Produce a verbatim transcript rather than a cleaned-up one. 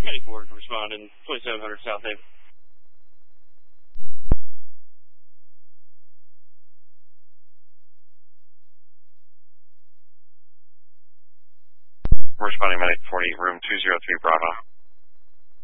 Medic four, responding, twenty-seven hundred South Haven. Responding Medic forty, room two zero three Bravo.